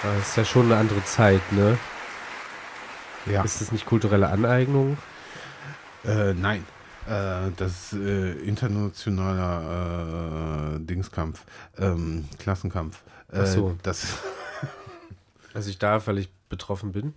Das ist ja schon eine andere Zeit, ne? Ja. Ist das nicht kulturelle Aneignung? Nein. Das ist internationaler Dingskampf, Klassenkampf. Ach so. Das Also ich darf, weil ich betroffen bin?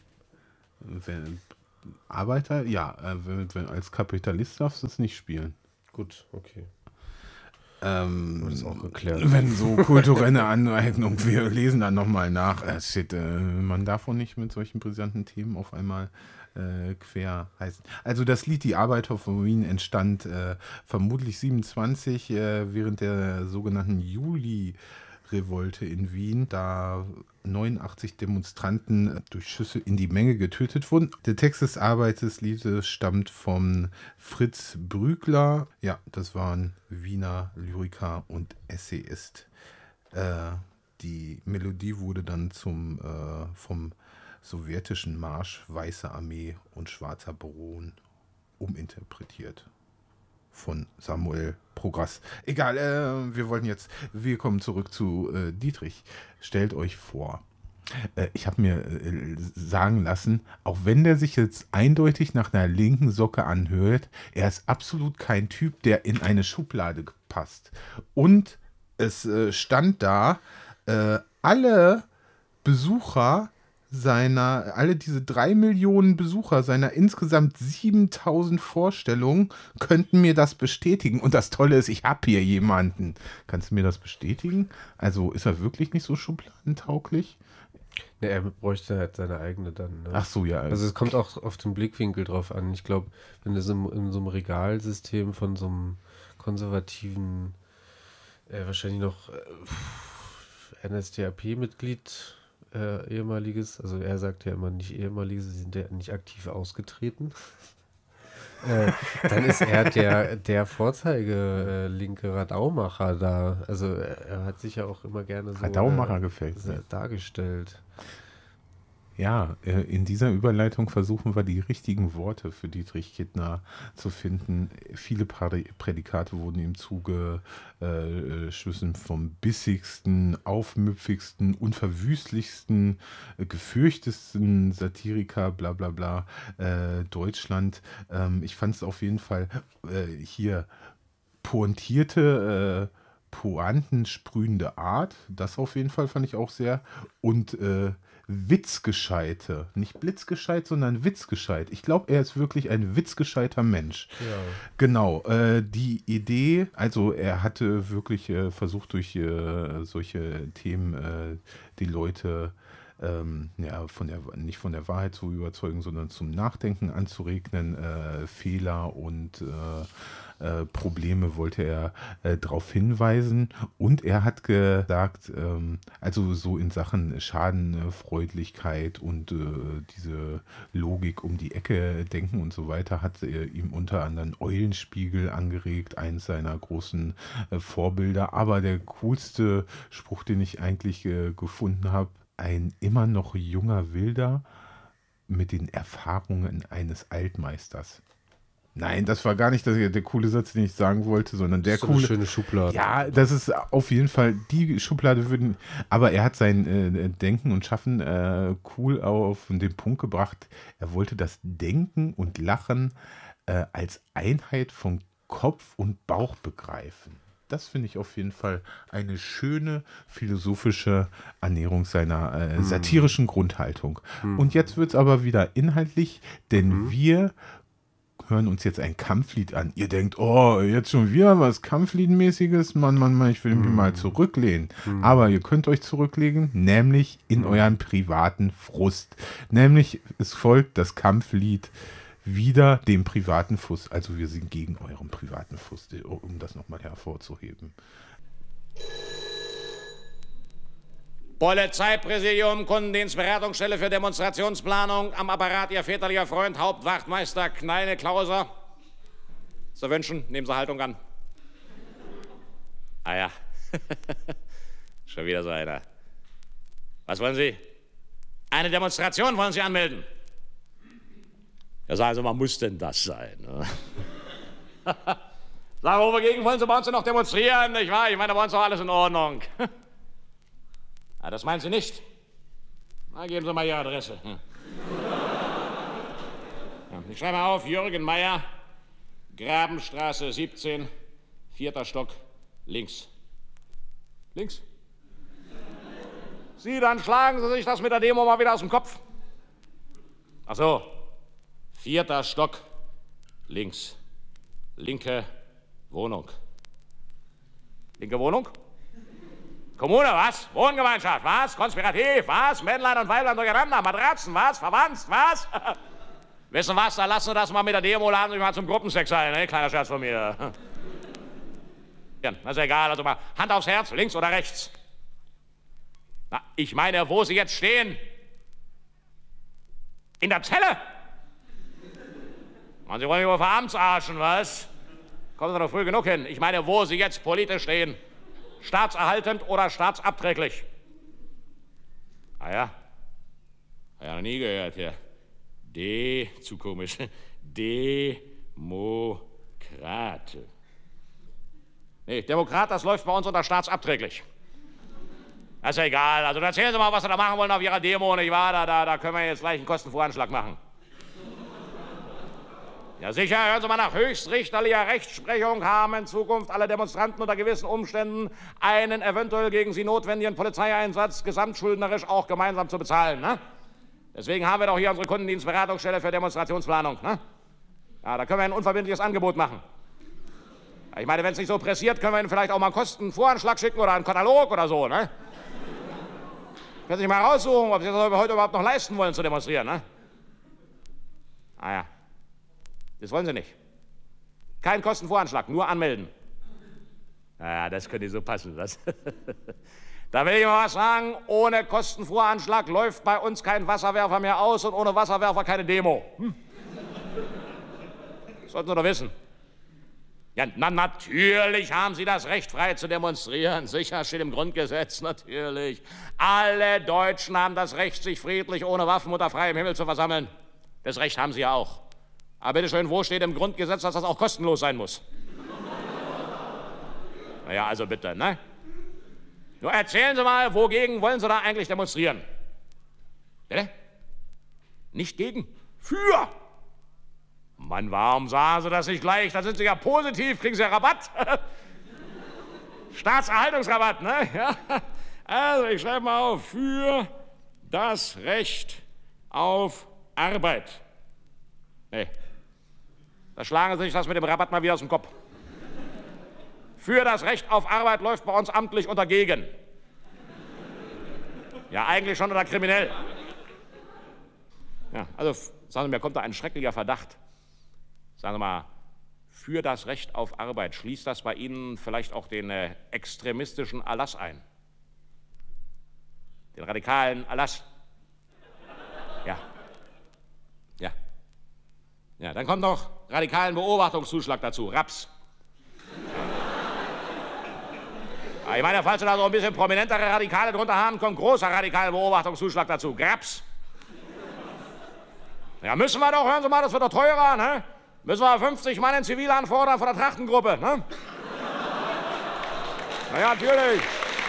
Arbeiter, ja, als Kapitalist darfst du es nicht spielen. Gut, okay. Das ist auch geklärt. Wenn so kulturelle Aneignung, wir lesen dann nochmal nach. Man darf auch nicht mit solchen brisanten Themen auf einmal quer heißen. Also das Lied Die Arbeiter von Wien entstand vermutlich 27 während der sogenannten Juli-Revolte in Wien, da 89 Demonstranten durch Schüsse in die Menge getötet wurden. Der Text des Arbeiterliedes stammt von Fritz Brügler. Ja, das war ein Wiener Lyriker und Essayist. Die Melodie wurde dann vom sowjetischen Marsch Weiße Armee und Schwarzer Baron uminterpretiert. Von Samuel Progress. Egal, wir kommen zurück zu Dietrich. Stellt euch vor, ich habe mir sagen lassen, auch wenn der sich jetzt eindeutig nach einer linken Socke anhört, er ist absolut kein Typ, der in eine Schublade passt. Und es stand da, alle diese 3 Millionen Besucher seiner insgesamt 7000 Vorstellungen könnten mir das bestätigen. Und das Tolle ist, ich habe hier jemanden. Kannst du mir das bestätigen? Also ist er wirklich nicht so schubladentauglich? Ne, er bräuchte halt seine eigene dann. Ne? Ach so, ja. Also es kommt auch auf den Blickwinkel drauf an. Ich glaube, wenn du so in so einem Regalsystem von so einem konservativen, wahrscheinlich noch NSDAP-Mitglied, ehemaliges, also er sagt ja immer nicht ehemaliges, sie sind ja nicht aktiv ausgetreten. Dann ist er der Vorzeige linke Radaumacher da. Also er hat sich ja auch immer gerne so Radaumacher gefällt mir. dargestellt. Ja, in dieser Überleitung versuchen wir die richtigen Worte für Dietrich Kittner zu finden. Viele Prädikate wurden ihm zugeschmissen, vom bissigsten, aufmüpfigsten, unverwüstlichsten, gefürchtesten Satiriker, bla bla bla, Deutschland. Ich fand es auf jeden Fall hier pointierte, pointensprühende Art. Das auf jeden Fall fand ich auch sehr. Und Witzgescheite. Nicht blitzgescheit, sondern witzgescheit. Ich glaube, er ist wirklich ein witzgescheiter Mensch. Ja. Genau. Die Idee, also er hatte wirklich versucht, durch solche Themen die Leute nicht von der Wahrheit zu überzeugen, sondern zum Nachdenken anzuregnen. Fehler und Probleme wollte er darauf hinweisen. Und er hat gesagt, also so in Sachen Schadenfreudigkeit und diese Logik um die Ecke denken und so weiter, hat ihm unter anderem Eulenspiegel angeregt, eines seiner großen Vorbilder. Aber der coolste Spruch, den ich eigentlich gefunden habe: Ein immer noch junger Wilder mit den Erfahrungen eines Altmeisters. Nein, das war gar nicht der coole Satz, den ich sagen wollte, sondern der Das ist coole. eine schöne Schublade. Ja, das ist auf jeden Fall die Schublade aber er hat sein Denken und Schaffen cool auf den Punkt gebracht. Er wollte das Denken und Lachen als Einheit von Kopf und Bauch begreifen. Das finde ich auf jeden Fall eine schöne philosophische Annäherung seiner satirischen Grundhaltung. Und jetzt wird es aber wieder inhaltlich, denn wir hören uns jetzt ein Kampflied an. Ihr denkt, oh, jetzt schon wieder was Kampfliedmäßiges? Mann, ich will mich mal zurücklehnen. Aber ihr könnt euch zurücklegen, nämlich in euren privaten Frust. Nämlich, es folgt das Kampflied wieder dem privaten Frust. Also wir sind gegen euren privaten Frust, um das nochmal hervorzuheben. Polizeipräsidium, Kundendienstberatungsstelle für Demonstrationsplanung, am Apparat Ihr väterlicher Freund, Hauptwachtmeister Kneile Klauser. Zu wünschen, nehmen Sie Haltung an. Ah ja, schon wieder so einer. Was wollen Sie? Eine Demonstration wollen Sie anmelden? Ja, sagen Sie, was muss denn das sein? Ne? Sagen wir, wogegen wollen Sie bei uns denn noch demonstrieren? Nicht wahr? Ich meine, bei uns ist doch alles in Ordnung. Ah, das meinen Sie nicht. Na, geben Sie mal Ihre Adresse. Ja. Ich schreibe mal auf, Jürgen Meier, Grabenstraße 17, 4. Stock, links. Links? Sie, dann schlagen Sie sich das mit der Demo mal wieder aus dem Kopf. Ach so, 4. Stock, links. Linke Wohnung. Linke Wohnung? Kommune, was? Wohngemeinschaft, was? Konspirativ, was? Männlein und Weiblein durcheinander, Matratzen, was? Verwandt, was? Wissen was, da lassen wir das mal mit der Demo, laden Sie mich mal zum Gruppensex ein, ne? Kleiner Scherz von mir. Ja, das ist egal, also mal Hand aufs Herz, links oder rechts? Na, ich meine, wo Sie jetzt stehen. In der Zelle? Und Sie wollen mich wohl verarschen, was? Kommen Sie doch früh genug hin. Ich meine, wo Sie jetzt politisch stehen. Staatserhaltend oder staatsabträglich? Ah ja? Ja, noch nie gehört hier. Zu komisch. Demokrate. Nee, Demokrat, das läuft bei uns unter staatsabträglich. Das ist ja egal. Also erzählen Sie mal, was Sie da machen wollen auf Ihrer Demo, nicht wahr? Da können wir jetzt gleich einen Kostenvoranschlag machen. Ja sicher, hören Sie mal nach höchstrichterlicher Rechtsprechung haben in Zukunft alle Demonstranten unter gewissen Umständen einen eventuell gegen sie notwendigen Polizeieinsatz gesamtschuldnerisch auch gemeinsam zu bezahlen. Ne? Deswegen haben wir doch hier unsere Kundendienstberatungsstelle für Demonstrationsplanung. Ne? Ja, da können wir ein unverbindliches Angebot machen. Ich meine, wenn es nicht so pressiert, können wir Ihnen vielleicht auch mal einen Kostenvoranschlag schicken oder einen Katalog oder so. Ne? Können Sie sich mal raussuchen, ob Sie das heute überhaupt noch leisten wollen, zu demonstrieren. Ne? Ah ja. Das wollen Sie nicht. Kein Kostenvoranschlag, nur anmelden. Ja, das könnte so passen, was? Da will ich mal was sagen, ohne Kostenvoranschlag läuft bei uns kein Wasserwerfer mehr aus und ohne Wasserwerfer keine Demo. Das sollten Sie doch wissen. Ja, na, natürlich haben Sie das Recht, frei zu demonstrieren. Sicher, steht im Grundgesetz, natürlich. Alle Deutschen haben das Recht, sich friedlich ohne Waffen unter freiem Himmel zu versammeln. Das Recht haben Sie ja auch. Aber bitteschön, wo steht im Grundgesetz, dass das auch kostenlos sein muss? Na ja, also bitte, ne? Nur erzählen Sie mal, wogegen wollen Sie da eigentlich demonstrieren? Bitte? Nicht gegen? Für! Mann, warum sagen Sie das nicht gleich? Da sind Sie ja positiv, kriegen Sie ja Rabatt. Staatserhaltungsrabatt, ne? Ja. Also, ich schreibe mal auf. Für das Recht auf Arbeit. Nee. Da schlagen Sie sich das mit dem Rabatt mal wieder aus dem Kopf. Für das Recht auf Arbeit läuft bei uns amtlich unter gegen. Ja, eigentlich schon unter kriminell. Ja, also sagen Sie mir, kommt da ein schrecklicher Verdacht. Sagen Sie mal, für das Recht auf Arbeit, schließt das bei Ihnen vielleicht auch den extremistischen Erlass ein? Den radikalen Erlass? Ja. Ja. Ja, dann kommt noch radikalen Beobachtungszuschlag dazu, Raps. Ja, ich meine, falls Sie da so ein bisschen prominentere Radikale drunter haben, kommt großer radikaler Beobachtungszuschlag dazu, Graps. Ja, müssen wir doch, hören Sie mal, das wird doch teurer, ne? Müssen wir 50 Mann in Zivil anfordern von der Trachtengruppe, ne? Na ja, natürlich.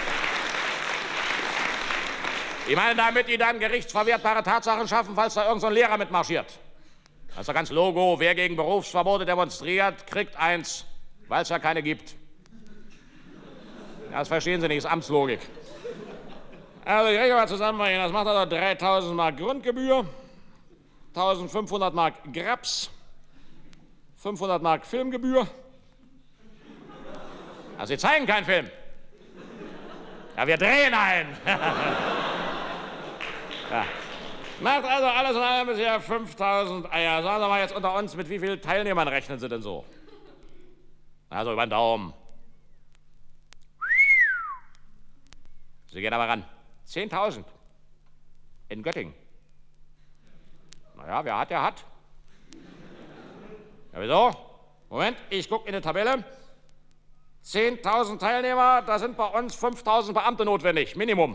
Ich meine, damit die dann gerichtsverwertbare Tatsachen schaffen, falls da irgend so ein Lehrer mitmarschiert. Das ist doch ganz Logo, wer gegen Berufsverbote demonstriert, kriegt eins, weil es ja keine gibt. Ja, das verstehen Sie nicht, das ist Amtslogik. Also ich rechne mal zusammen bei Ihnen, das macht also 3.000 Mark Grundgebühr, 1.500 Mark Graps, 500 Mark Filmgebühr. Also Sie zeigen keinen Film. Ja, wir drehen einen. Ja. Macht also alles in allem bisher 5.000 Eier. Sagen Sie mal jetzt unter uns, mit wie vielen Teilnehmern rechnen Sie denn so? Also über den Daumen. Sie gehen aber ran. 10.000. In Göttingen. Naja, wer hat, der hat. Ja, wieso? Moment, ich gucke in die Tabelle. 10.000 Teilnehmer, da sind bei uns 5.000 Beamte notwendig, Minimum.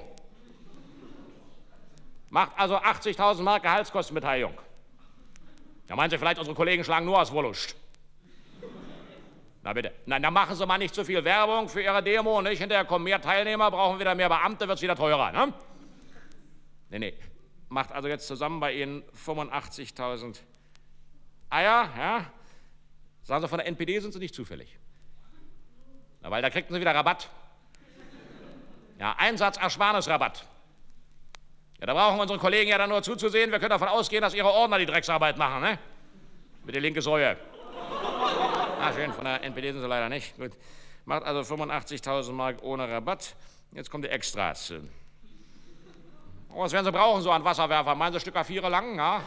Macht also 80.000 Mark Gehaltskostenbeteiligung. Ja, meinen Sie vielleicht, unsere Kollegen schlagen nur aus Wollust? Na bitte. Nein, dann machen Sie mal nicht zu viel Werbung für Ihre Demo, nicht? Hinterher kommen mehr Teilnehmer, brauchen wieder mehr Beamte, wird es wieder teurer, ne? Nee. macht also jetzt zusammen bei Ihnen 85.000 Eier, ja? Sagen Sie, von der NPD sind Sie nicht zufällig? Na, weil da kriegten Sie wieder Rabatt. Ja, Einsatzersparnisrabatt. Ja, da brauchen unsere Kollegen ja dann nur zuzusehen. Wir können davon ausgehen, dass Ihre Ordner die Drecksarbeit machen, ne? Mit der linke Säue. Ah, schön, von der NPD sind Sie leider nicht. Gut. Macht also 85.000 Mark ohne Rabatt. Jetzt kommen die Extras. Oh, was werden Sie brauchen, so an Wasserwerfer? Meinen Sie Stück A4 lang, ja?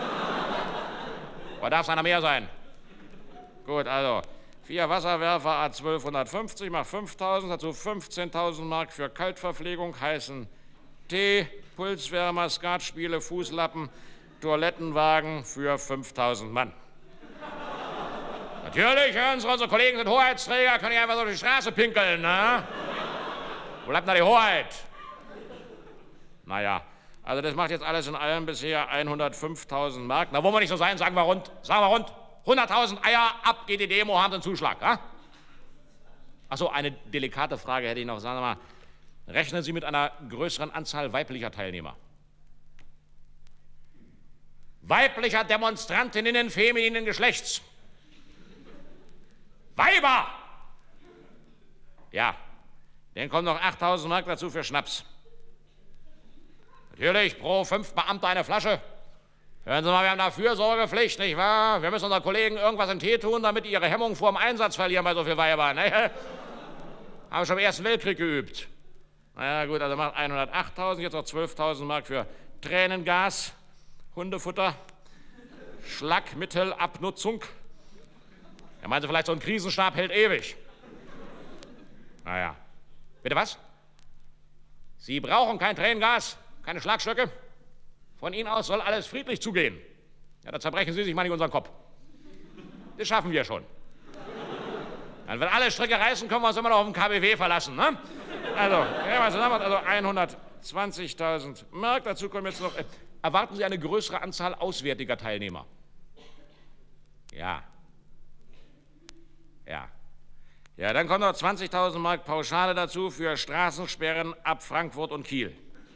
Oder darf es einer mehr sein? Gut, also 4 Wasserwerfer A 1250 macht 5.000, dazu 15.000 Mark für Kaltverpflegung, heißen Tee, Pulswärmer, Skatspiele, Fußlappen, Toilettenwagen für 5.000 Mann. Natürlich, hören Sie, unsere Kollegen sind Hoheitsträger, können nicht einfach so durch die Straße pinkeln, ne? Wo bleibt denn da die Hoheit? Naja, also das macht jetzt alles in allem bisher 105.000 Mark. Na, wo wir nicht so sein, sagen wir rund 100.000 Eier, ab geht die Demo, haben Sie einen Zuschlag, ja? Ach so, eine delikate Frage hätte ich noch. Sagen Sie mal, rechnen Sie mit einer größeren Anzahl weiblicher Teilnehmer? Weiblicher Demonstrantinnen femininen Geschlechts. Weiber! Ja, dann kommen noch 8.000 Mark dazu für Schnaps. Natürlich, pro 5 Beamte eine Flasche. Hören Sie mal, wir haben da Fürsorgepflicht, nicht wahr? Wir müssen unseren Kollegen irgendwas in Tee tun, damit die ihre Hemmung vor dem Einsatz verlieren bei so viel Weibern. Ne? Haben wir schon im Ersten Weltkrieg geübt. Na ja, gut, also macht 108.000, jetzt noch 12.000 Mark für Tränengas, Hundefutter, Schlagmittelabnutzung. Ja, meinen Sie vielleicht, so ein Krisenstab hält ewig? Naja. Bitte was? Sie brauchen kein Tränengas, keine Schlagstöcke. Von Ihnen aus soll alles friedlich zugehen. Ja, da zerbrechen Sie sich mal nicht unseren Kopf. Das schaffen wir schon. Dann, wenn alle Stricke reißen, können wir uns immer noch auf den KBW verlassen, ne? Also, ja, mal zusammen, also 120.000 Mark. Dazu kommen jetzt noch... erwarten Sie eine größere Anzahl auswärtiger Teilnehmer? Ja. Ja. Ja, dann kommen noch 20.000 Mark Pauschale dazu für Straßensperren ab Frankfurt und Kiel.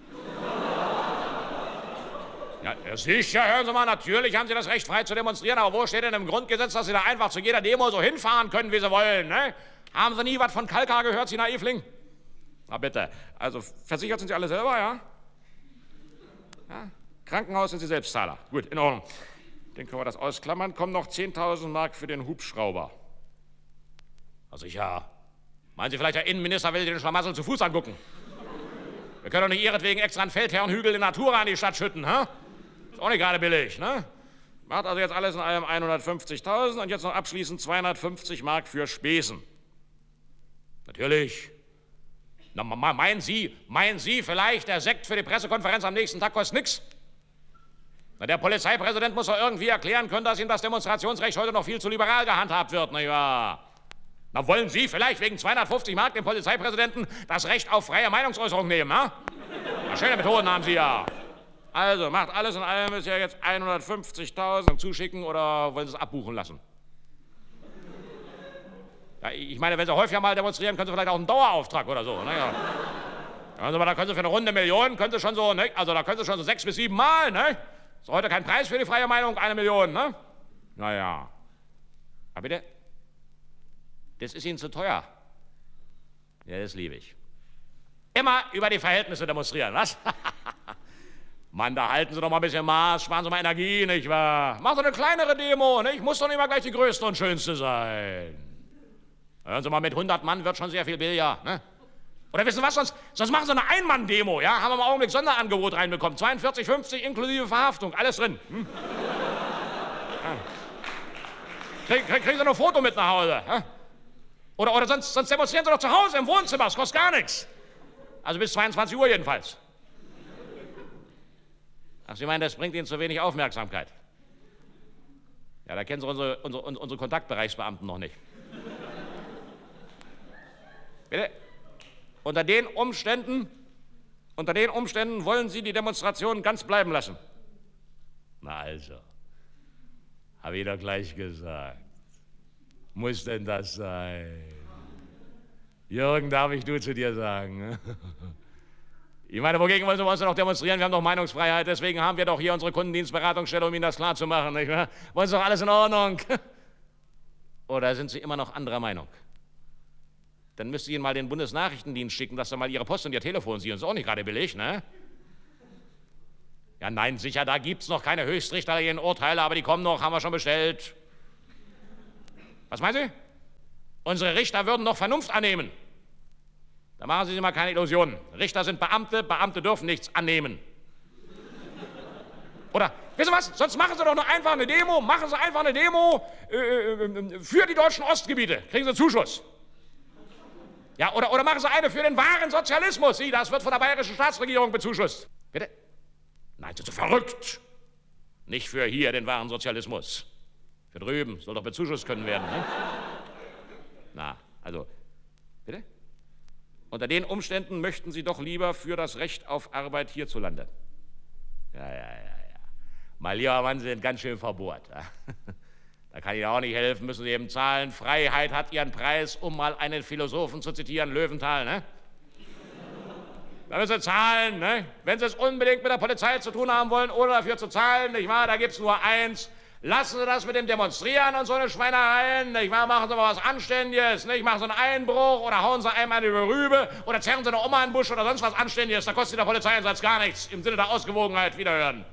Ja, sicher, hören Sie mal, natürlich haben Sie das Recht, frei zu demonstrieren, aber wo steht denn im Grundgesetz, dass Sie da einfach zu jeder Demo so hinfahren können, wie Sie wollen, ne? Haben Sie nie was von Kalkar gehört, Sie Naivling? Na bitte, also versichert sind Sie alle selber, ja? Ja? Krankenhaus sind Sie Selbstzahler. Gut, in Ordnung. Dann können wir das ausklammern. Kommen noch 10.000 Mark für den Hubschrauber. Also ja. Meinen Sie vielleicht, der Innenminister will den Schlamassel zu Fuß angucken? Wir können doch nicht ihretwegen extra einen Feldherrenhügel in Natura an die Stadt schütten, hä? Ist auch nicht gerade billig, ne? Macht also jetzt alles in allem 150.000 und jetzt noch abschließend 250 Mark für Spesen. Natürlich. Na, meinen Sie vielleicht, der Sekt für die Pressekonferenz am nächsten Tag kostet nix? Na, der Polizeipräsident muss doch irgendwie erklären können, dass ihm das Demonstrationsrecht heute noch viel zu liberal gehandhabt wird, nicht wahr? Na, wollen Sie vielleicht wegen 250 Mark dem Polizeipräsidenten das Recht auf freie Meinungsäußerung nehmen, ha? Na, schöne Methoden haben Sie ja. Also, macht alles in allem bisher jetzt 150.000 zuschicken oder wollen Sie es abbuchen lassen? Ja, ich meine, wenn Sie häufiger mal demonstrieren, können Sie vielleicht auch einen Dauerauftrag oder so, ne? Ja. Also, da können Sie für eine runde Million, können Sie schon so, ne? Also, da können Sie schon so 6 bis 7 Mal, ne? Ist heute kein Preis für die freie Meinung, 1 Million, ne? Naja. Aber bitte? Das ist Ihnen zu teuer. Ja, das liebe ich. Immer über die Verhältnisse demonstrieren, was? Mann, da halten Sie doch mal ein bisschen Maß, sparen Sie mal Energie, nicht wahr? Machen Sie eine kleinere Demo, nicht? Muss doch nicht immer gleich die größte und schönste sein. Hören Sie mal, mit 100 Mann wird schon sehr viel billiger, ne? Oder wissen Sie was, sonst machen Sie eine Ein-Mann-Demo, ja? Haben wir im Augenblick Sonderangebot reinbekommen. 42,50 inklusive Verhaftung, alles drin. Hm? Ja. Kriegen Sie noch ein Foto mit nach Hause, ja? Oder sonst demonstrieren Sie doch zu Hause im Wohnzimmer, das kostet gar nichts. Also bis 22 Uhr jedenfalls. Ach, Sie meinen, das bringt Ihnen zu wenig Aufmerksamkeit? Ja, da kennen Sie unsere Kontaktbereichsbeamten noch nicht. Bitte? Unter den Umständen wollen Sie die Demonstration ganz bleiben lassen. Na also, habe ich doch gleich gesagt. Muss denn das sein? Jürgen, darf ich du zu dir sagen? Ich meine, wogegen wollen Sie uns noch demonstrieren? Wir haben doch Meinungsfreiheit, deswegen haben wir doch hier unsere Kundendienstberatungsstelle, um Ihnen das klarzumachen, nicht wahr? Wollen Sie doch alles in Ordnung? Oder sind Sie immer noch anderer Meinung? Dann müsste ich Ihnen mal den Bundesnachrichtendienst schicken, dass Sie mal Ihre Post und Ihr Telefon sehen. Ist auch nicht gerade billig, ne? Ja, nein, sicher, da gibt's noch keine höchstrichterlichen Urteile, aber die kommen noch, haben wir schon bestellt. Was meinen Sie? Unsere Richter würden noch Vernunft annehmen. Da machen Sie sich mal keine Illusionen. Richter sind Beamte, Beamte dürfen nichts annehmen. Oder, wissen Sie was, sonst machen Sie doch nur einfach eine Demo, für die deutschen Ostgebiete, kriegen Sie Zuschuss. Ja, oder machen Sie eine für den wahren Sozialismus. Sie, das wird von der bayerischen Staatsregierung bezuschusst. Bitte? Nein, sind Sie verrückt. Nicht für hier den wahren Sozialismus. Für drüben, soll doch bezuschusst können werden. Ne? Na, also, bitte? Unter den Umständen möchten Sie doch lieber für das Recht auf Arbeit hierzulande. Ja. Mein lieber Mann, Sie sind ganz schön verbohrt. Da kann ich Ihnen auch nicht helfen, müssen Sie eben zahlen. Freiheit hat ihren Preis, um mal einen Philosophen zu zitieren, Löwenthal, ne? Da müssen Sie zahlen, ne? Wenn Sie es unbedingt mit der Polizei zu tun haben wollen, ohne dafür zu zahlen, nicht wahr? Da gibt's nur eins. Lassen Sie das mit dem Demonstrieren und so eine Schweinereien, nicht wahr? Machen Sie mal was Anständiges, nicht? Machen Sie einen Einbruch oder hauen Sie einmal eine Rübe oder zerren Sie eine Oma in den Busch oder sonst was Anständiges. Da kostet der Polizeieinsatz gar nichts. Im Sinne der Ausgewogenheit. Wiederhören.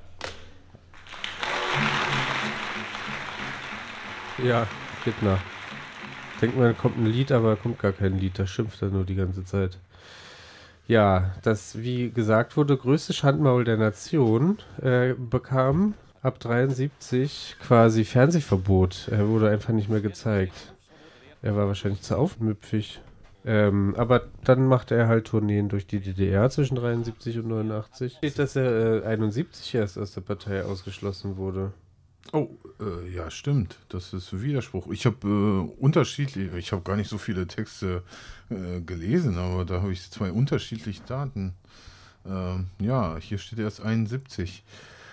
Ja, Kittner. Denkt man, kommt ein Lied, aber kommt gar kein Lied. Da schimpft er nur die ganze Zeit. Ja, das, wie gesagt wurde, größte Schandmaul der Nation bekam ab 73 quasi Fernsehverbot. Er wurde einfach nicht mehr gezeigt. Er war wahrscheinlich zu aufmüpfig. Aber dann machte er halt Tourneen durch die DDR zwischen 73 und 89. Steht, dass er 71 erst aus der Partei ausgeschlossen wurde. Oh, ja, stimmt. Das ist ein Widerspruch. Ich habe ich habe gar nicht so viele Texte gelesen, aber da habe ich 2 unterschiedliche Daten. Ja, hier steht erst 71.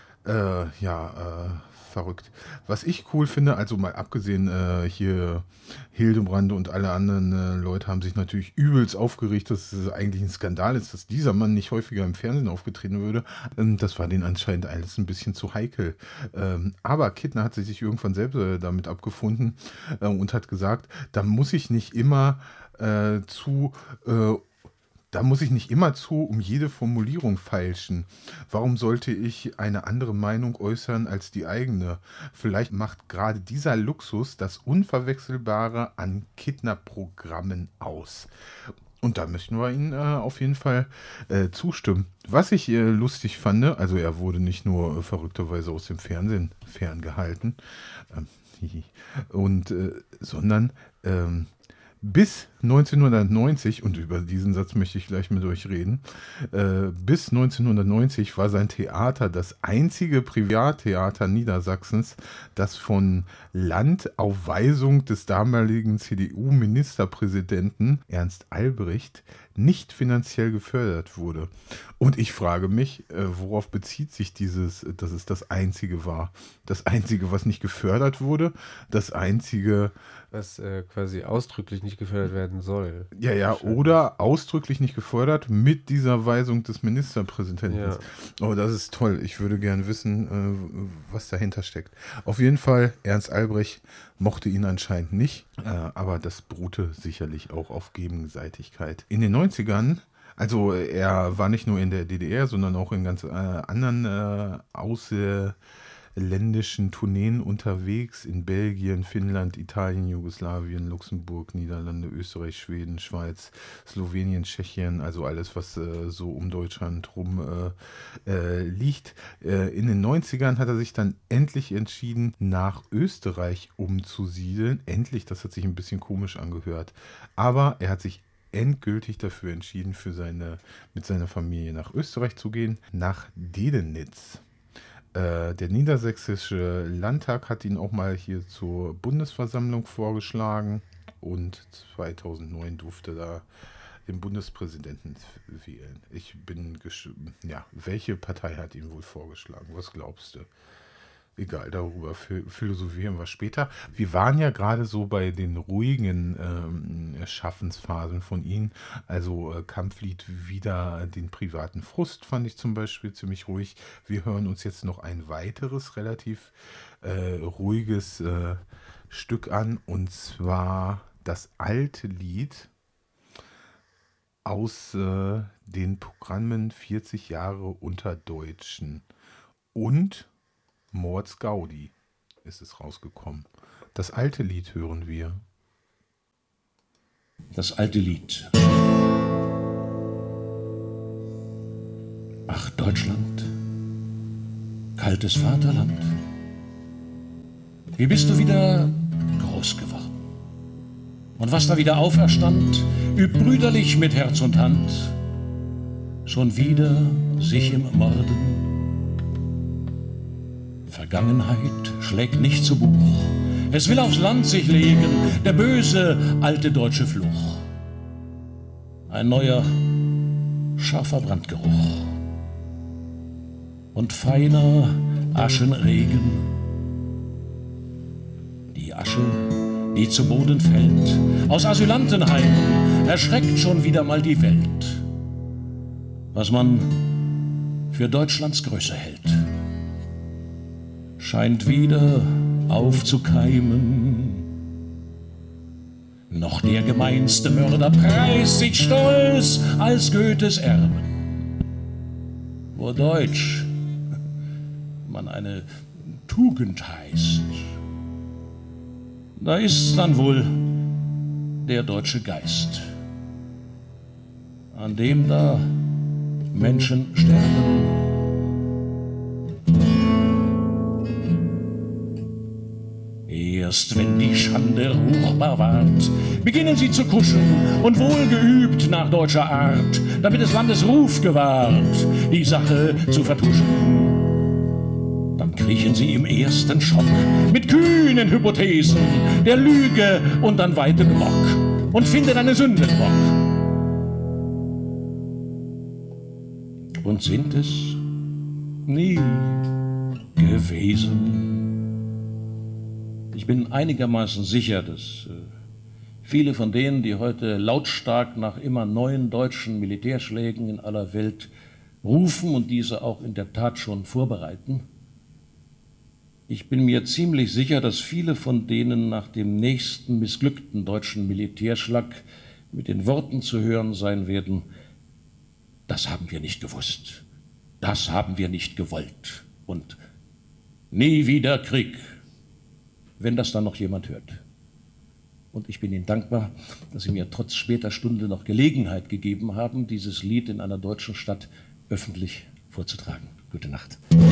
Verrückt. Was ich cool finde, also mal abgesehen, hier Hildebrand und alle anderen Leute haben sich natürlich übelst aufgeregt, dass es eigentlich ein Skandal ist, dass dieser Mann nicht häufiger im Fernsehen aufgetreten würde. Das war denen anscheinend alles ein bisschen zu heikel. Aber Kittner hat sich irgendwann selbst damit abgefunden und hat gesagt, da muss ich nicht immer um jede Formulierung feilschen. Warum sollte ich eine andere Meinung äußern als die eigene? Vielleicht macht gerade dieser Luxus das Unverwechselbare an Kittner-Programmen aus. Und da möchten wir Ihnen auf jeden Fall zustimmen. Was ich lustig fand, also er wurde nicht nur verrückterweise aus dem Fernsehen ferngehalten, sondern bis 1990, und über diesen Satz möchte ich gleich mit euch reden, bis 1990 war sein Theater das einzige Privattheater Niedersachsens, das von Land auf Weisung des damaligen CDU-Ministerpräsidenten Ernst Albrecht nicht finanziell gefördert wurde. Und ich frage mich, worauf bezieht sich dass es das Einzige war? Das Einzige, was nicht gefördert wurde? Das Einzige... Was quasi ausdrücklich nicht gefördert werden soll. Ja, oder ausdrücklich nicht gefördert mit dieser Weisung des Ministerpräsidenten. Ja. Oh, das ist toll. Ich würde gern wissen, was dahinter steckt. Auf jeden Fall, Ernst Albrecht mochte ihn anscheinend nicht, aber das beruhte sicherlich auch auf Gegenseitigkeit. In den 90ern, also er war nicht nur in der DDR, sondern auch in ganz anderen ländischen Tourneen unterwegs in Belgien, Finnland, Italien, Jugoslawien, Luxemburg, Niederlande, Österreich, Schweden, Schweiz, Slowenien, Tschechien, also alles, was so um Deutschland rum liegt. In den 90ern hat er sich dann endlich entschieden, nach Österreich umzusiedeln. Endlich, das hat sich ein bisschen komisch angehört. Aber er hat sich endgültig dafür entschieden, mit seiner Familie nach Österreich zu gehen, nach Dedenitz. Der Niedersächsische Landtag hat ihn auch mal hier zur Bundesversammlung vorgeschlagen und 2009 durfte da den Bundespräsidenten wählen. Welche Partei hat ihn wohl vorgeschlagen? Was glaubst du? Egal, darüber philosophieren wir später. Wir waren ja gerade so bei den ruhigen Schaffensphasen von Ihnen. Also Kampflied Wider den privaten Frust fand ich zum Beispiel ziemlich ruhig. Wir hören uns jetzt noch ein weiteres relativ ruhiges Stück an, und zwar das alte Lied aus den Programmen 40 Jahre unter Deutschen und Mords Gaudi ist es rausgekommen. Das alte Lied hören wir. Das alte Lied. Ach, Deutschland, kaltes Vaterland, wie bist du wieder groß geworden? Und was da wieder auferstand, übt brüderlich mit Herz und Hand, schon wieder sich im Morden. Vergangenheit schlägt nicht zu Buch, es will aufs Land sich legen, der böse alte deutsche Fluch. Ein neuer, scharfer Brandgeruch und feiner Aschenregen. Die Asche, die zu Boden fällt, aus Asylantenheimen, erschreckt schon wieder mal die Welt, was man für Deutschlands Größe hält. Scheint wieder aufzukeimen. Noch der gemeinste Mörder preist sich stolz als Goethes Erben. Wo Deutsch man eine Tugend heißt, da ist's dann wohl der deutsche Geist, an dem da Menschen sterben. Erst wenn die Schande ruchbar ward, beginnen sie zu kuschen und wohlgeübt nach deutscher Art, damit des Landes Ruf gewahrt, die Sache zu vertuschen. Dann kriechen sie im ersten Schock mit kühnen Hypothesen der Lüge und dann weitem Rock und finden eine Sündenbock. Und sind es nie gewesen. Ich bin einigermaßen sicher, dass viele von denen, die heute lautstark nach immer neuen deutschen Militärschlägen in aller Welt rufen und diese auch in der Tat schon vorbereiten, ich bin mir ziemlich sicher, dass viele von denen nach dem nächsten missglückten deutschen Militärschlag mit den Worten zu hören sein werden: Das haben wir nicht gewusst, das haben wir nicht gewollt und nie wieder Krieg, wenn das dann noch jemand hört. Und ich bin Ihnen dankbar, dass Sie mir trotz später Stunde noch Gelegenheit gegeben haben, dieses Lied in einer deutschen Stadt öffentlich vorzutragen. Gute Nacht.